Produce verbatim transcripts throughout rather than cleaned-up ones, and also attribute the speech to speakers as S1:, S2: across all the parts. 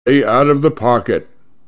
S1: out of the pocket.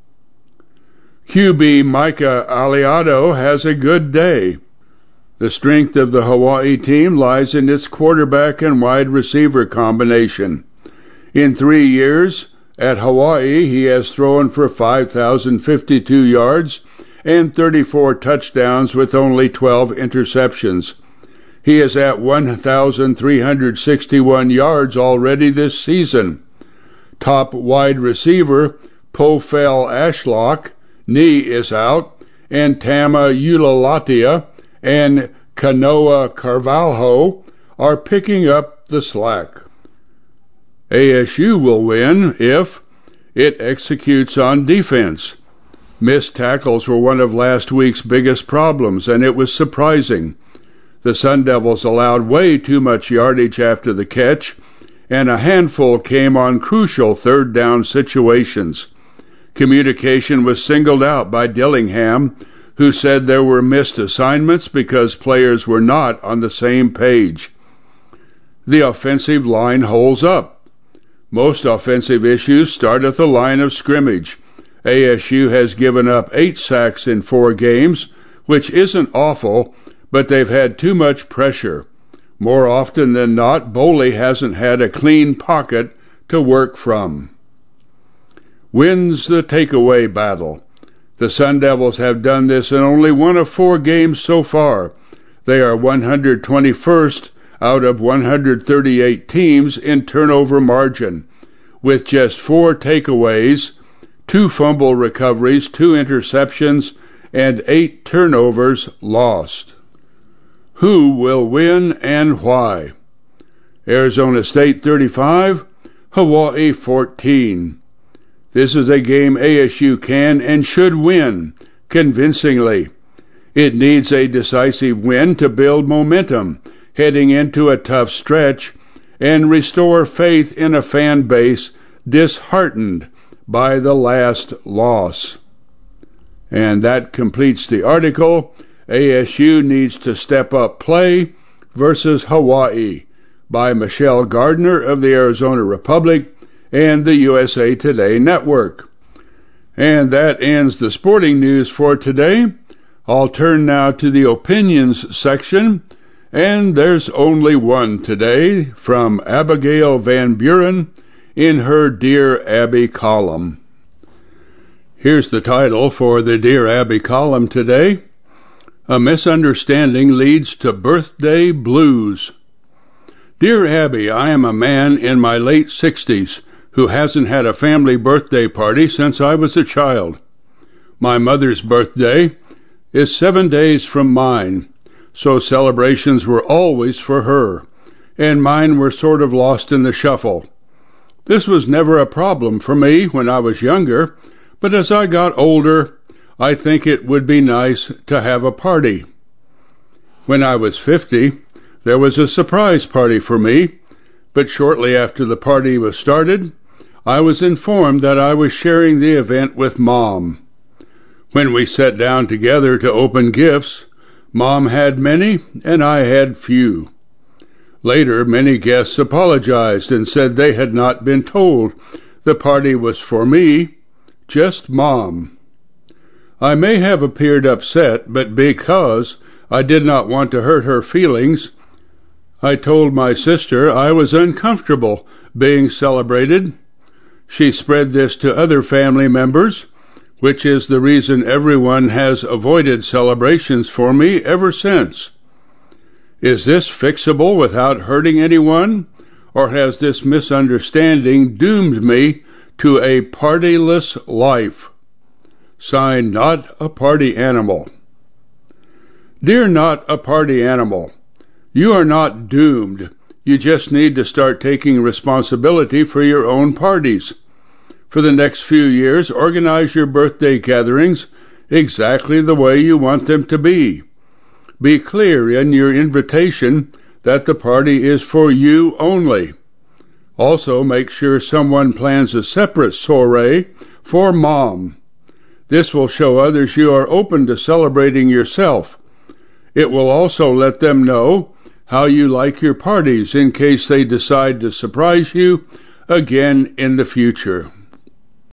S1: Q B Micah Aliado has a good day. The strength of the Hawaii team lies in its quarterback and wide receiver combination. In three years at Hawaii, he has thrown for five thousand fifty-two yards and thirty-four touchdowns with only twelve interceptions. He is at one thousand three hundred sixty-one yards already this season. Top wide receiver Pofel Ashlock, knee is out, and Tama Ulalatia and Kanoa Carvalho are picking up the slack. A S U will win if it executes on defense. Missed tackles were one of last week's biggest problems, and it was surprising. The Sun Devils allowed way too much yardage after the catch, and a handful came on crucial third down situations. Communication was singled out by Dillingham, who said there were missed assignments because players were not on the same page. The offensive line holds up. Most offensive issues start at the line of scrimmage. A S U has given up eight sacks in four games, which isn't awful, but they've had too much pressure. More often than not, Boley hasn't had a clean pocket to work from. Wins the takeaway battle. The Sun Devils have done this in only one of four games so far. They are one hundred twenty-first out of one hundred thirty-eight teams in turnover margin, with just four takeaways, two fumble recoveries, two interceptions, and eight turnovers lost. Who will win and why? Arizona State thirty-five, Hawaii fourteen. This is a game A S U can and should win convincingly. It needs a decisive win to build momentum heading into a tough stretch and restore faith in a fan base disheartened by the last loss. And that completes the article. A S U needs to step up play versus Hawaii by Michelle Gardner of the Arizona Republic and the U S A Today Network. And that ends the sporting news for today. I'll turn now to the opinions section, and there's only one today from Abigail Van Buren in her Dear Abby column. Here's the title for the Dear Abby column today: A Misunderstanding Leads to Birthday Blues. Dear Abby, I am a man in my late sixties who hasn't had a family birthday party since I was a child. My mother's birthday is seven days from mine, so celebrations were always for her, and mine were sort of lost in the shuffle. This was never a problem for me when I was younger, but as I got older, I think it would be nice to have a party. When I was fifty, there was a surprise party for me, but shortly after the party was started, I was informed that I was sharing the event with Mom. When we sat down together to open gifts, Mom had many and I had few. Later, many guests apologized and said they had not been told the party was for me, just Mom. I may have appeared upset, but because I did not want to hurt her feelings, I told my sister I was uncomfortable being celebrated. She spread this to other family members, which is the reason everyone has avoided celebrations for me ever since. Is this fixable without hurting anyone, or has this misunderstanding doomed me to a partyless life? Signed, Not a Party Animal. Dear Not a Party Animal, you are not doomed. You just need to start taking responsibility for your own parties. For the next few years, organize your birthday gatherings exactly the way you want them to be. Be clear in your invitation that the party is for you only. Also, make sure someone plans a separate soiree for Mom. This will show others you are open to celebrating yourself. It will also let them know how you like your parties in case they decide to surprise you again in the future.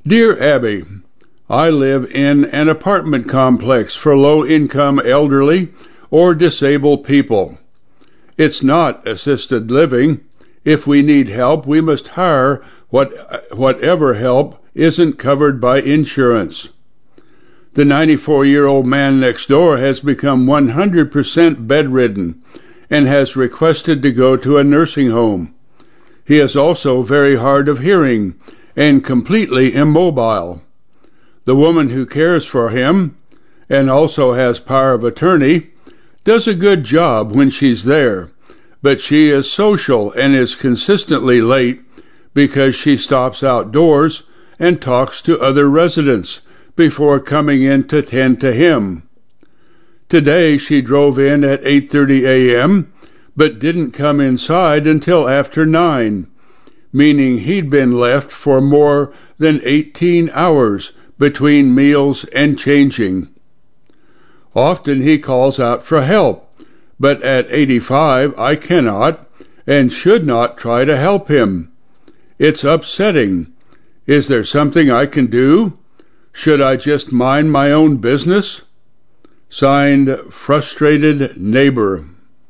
S1: Dear Abby, I live in an apartment complex for low-income elderly or disabled people. It's not assisted living. If we need help, we must hire what, whatever help isn't covered by insurance. The ninety-four-year-old man next door has become one hundred percent bedridden and has requested to go to a nursing home. He is also very hard of hearing and completely immobile. The woman who cares for him, and also has power of attorney, does a good job when she's there, but she is social and is consistently late because she stops outdoors and talks to other residents before coming in to tend to him. Today she drove in at eight thirty a.m., but didn't come inside until after nine, meaning he'd been left for more than eighteen hours between meals and changing. Often he calls out for help, but at eighty-five I cannot and should not try to help him. It's upsetting. Is there something I can do? Should I just mind my own business? Signed, Frustrated Neighbor.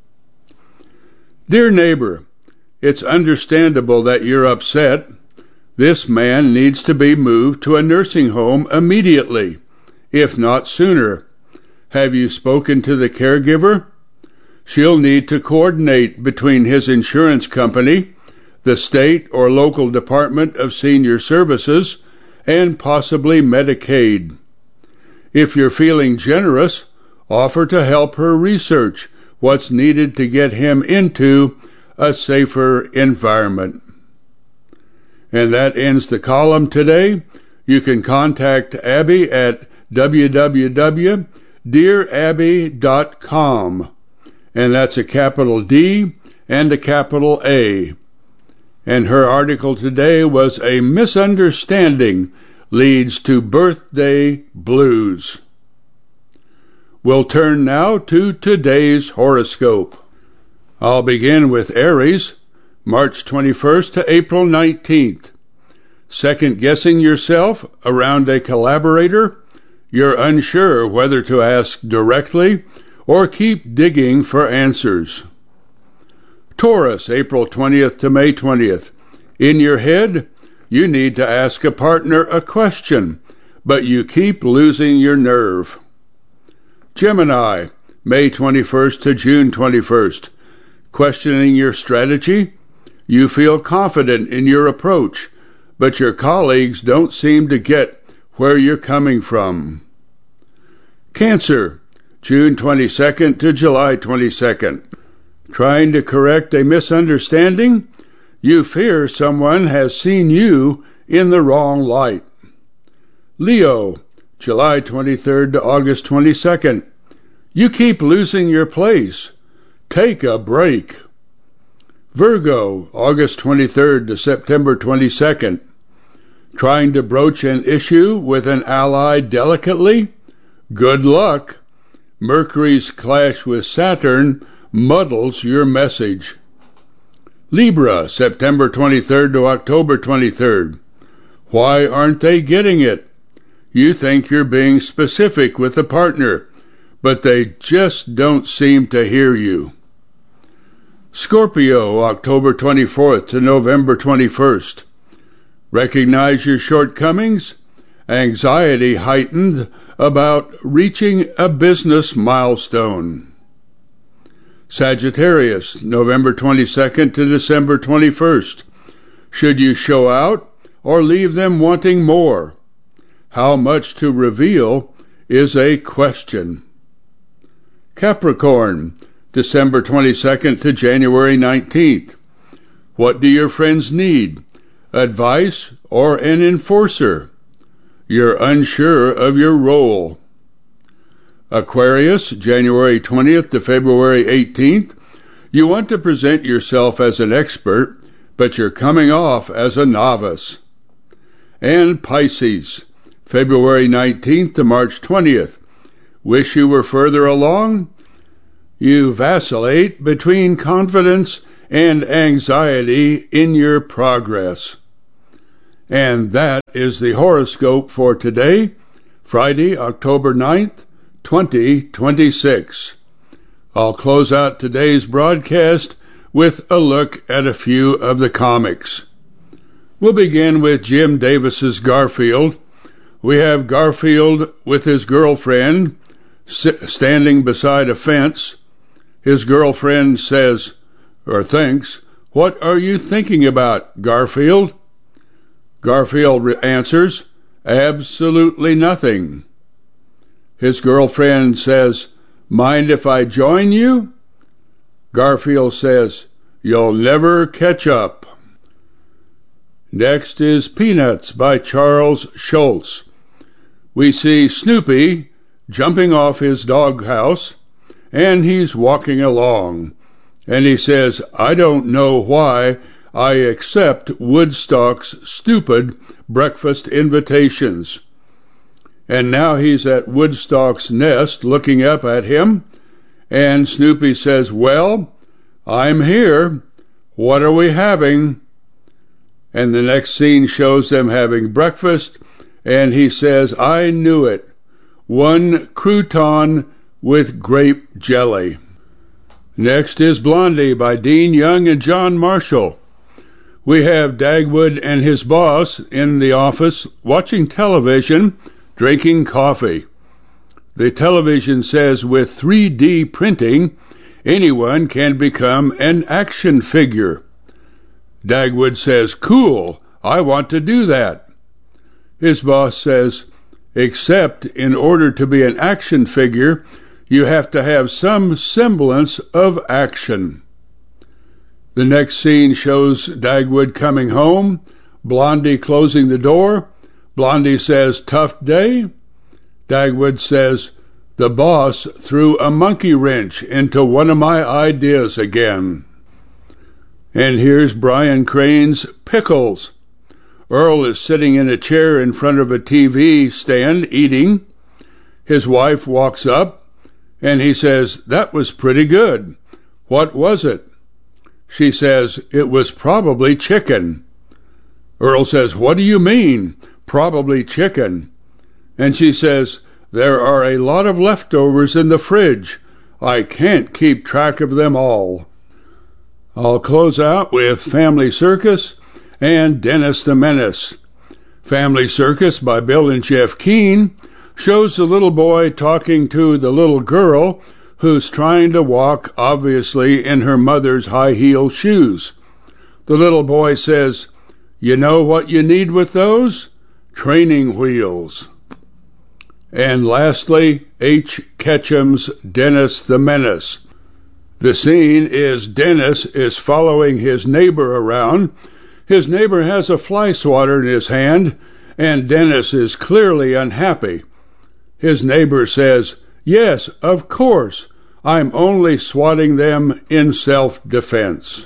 S1: Dear neighbor, it's understandable that you're upset. This man needs to be moved to a nursing home immediately, if not sooner. Have you spoken to the caregiver? She'll need to coordinate between his insurance company, the state or local Department of Senior Services, and possibly Medicaid. If you're feeling generous, offer to help her research what's needed to get him into a safer environment. And that ends the column today. You can contact Abby at w w w dot dear abby dot com, and that's a capital D and a capital A. And her article today was A Misunderstanding Leads to Birthday Blues. We'll turn now to today's horoscope. I'll begin with Aries, March twenty-first to April nineteenth. Second-guessing yourself around a collaborator, you're unsure whether to ask directly or keep digging for answers. Taurus, April twentieth to May twentieth. In your head, you need to ask a partner a question, but you keep losing your nerve. Gemini, May twenty-first to June twenty-first. Questioning your strategy? You feel confident in your approach, but your colleagues don't seem to get where you're coming from. Cancer, June twenty-second to July twenty-second. Trying to correct a misunderstanding? You fear someone has seen you in the wrong light. Leo, July twenty-third to August twenty-second. You keep losing your place. Take a break. Virgo, August twenty-third to September twenty-second. Trying to broach an issue with an ally delicately? Good luck. Mercury's clash with Saturn muddles your message. Libra, September twenty-third to October twenty-third. Why aren't they getting it? You think you're being specific with a partner, but they just don't seem to hear you. Scorpio, October twenty-fourth to November twenty-first. Recognize your shortcomings? Anxiety heightened about reaching a business milestone. Sagittarius, November twenty-second to December twenty-first. Should you show out or leave them wanting more? How much to reveal is a question. Capricorn, December twenty-second to January nineteenth. What do your friends need? Advice or an enforcer? You're unsure of your role. Aquarius, January twentieth to February eighteenth. You want to present yourself as an expert, but you're coming off as a novice. And Pisces, February nineteenth to March twentieth. Wish you were further along? You vacillate between confidence and anxiety in your progress. And that is the horoscope for today, Friday, October ninth, twenty twenty-six. I'll close out today's broadcast with a look at a few of the comics. We'll begin with Jim Davis's Garfield. We have Garfield with his girlfriend standing beside a fence. His girlfriend says, or thinks, "What are you thinking about, Garfield?" Garfield answers, "Absolutely nothing." His girlfriend says, "Mind if I join you?" Garfield says, "You'll never catch up." Next is Peanuts by Charles Schulz. We see Snoopy jumping off his doghouse, and he's walking along, and he says, "I don't know why I accept Woodstock's stupid breakfast invitations." And now he's at Woodstock's nest looking up at him, and Snoopy says, "Well, I'm here. What are we having?" And the next scene shows them having breakfast, and he says, "I knew it. One crouton with grape jelly." Next is Blondie by Dean Young and John Marshall. We have Dagwood and his boss in the office watching television, drinking coffee. The television says with three D printing, anyone can become an action figure. Dagwood says, "Cool, I want to do that." His boss says, "Except in order to be an action figure, you have to have some semblance of action." The next scene shows Dagwood coming home, Blondie closing the door. Blondie says, "Tough day?" Dagwood says, "The boss threw a monkey wrench into one of my ideas again." And here's Brian Crane's Pickles. Earl is sitting in a chair in front of a T V stand eating. His wife walks up, and he says, "That was pretty good. What was it?" She says, "It was probably chicken." Earl says, "What do you mean, probably chicken?" And she says, "There are a lot of leftovers in the fridge. I can't keep track of them all." I'll close out with Family Circus and Dennis the Menace. Family Circus by Bill and Jeff Keane shows the little boy talking to the little girl who's trying to walk, obviously, in her mother's high-heeled shoes. The little boy says, "You know what you need with those? Training wheels." And lastly, H. Ketchum's Dennis the Menace. The scene is Dennis is following his neighbor around. His neighbor has a fly swatter in his hand, and Dennis is clearly unhappy. His neighbor says, "Yes, of course. I'm only swatting them in self-defense."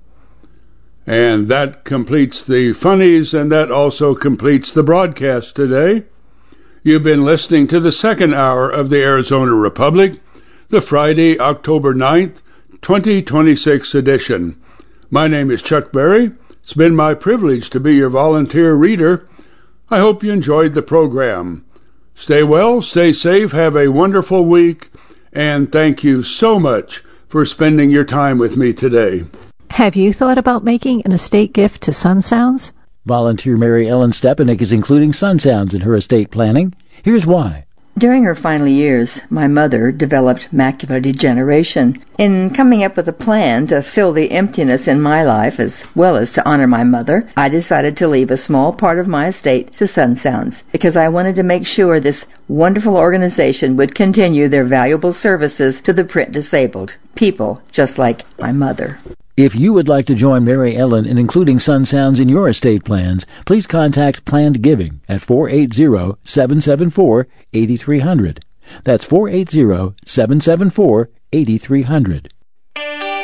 S1: And that completes the funnies, and that also completes the broadcast today. You've been listening to the second hour of the Arizona Republic, the Friday, October ninth, twenty twenty-six edition. My name is Chuck Berry. It's been my privilege to be your volunteer reader. I hope you enjoyed the program. Stay well, stay safe, have a wonderful week, and thank you so much for spending your time with me today.
S2: Have you thought about making an estate gift to Sun Sounds?
S3: Volunteer Mary Ellen Stepanek is including Sun Sounds in her estate planning. Here's why.
S4: During her final years, my mother developed macular degeneration. In coming up with a plan to fill the emptiness in my life as well as to honor my mother, I decided to leave a small part of my estate to Sun Sounds because I wanted to make sure this wonderful organization would continue their valuable services to the print disabled, people just like my mother.
S3: If you would like to join Mary Ellen in including Sun Sounds in your estate plans, please contact Planned Giving at four eight zero, seven seven four, eight three zero zero. That's four eight zero, seven seven four, eight three zero zero.